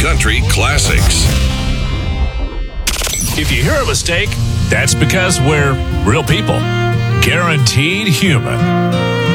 country classics. If you hear a mistake, that's because we're real people. Guaranteed human.